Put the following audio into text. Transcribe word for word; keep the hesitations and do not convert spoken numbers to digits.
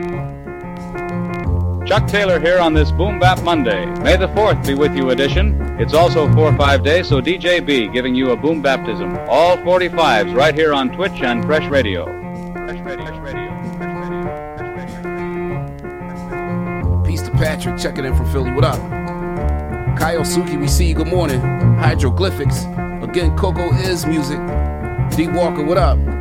Chuck Taylor here on this Boom Bap Monday. May the fourth be with you edition. It's also four five day, so D J B giving you a boom baptism. All forty-fives right here on Twitch and Fresh Radio. Fresh Radio, Fresh Radio, Fresh Radio, Fresh Radio. Peace to Patrick, checking in from Philly. What up? Kyle Suki, we see you. Good morning. Hieroglyphics. Again, Coco is music. D Walker, what up?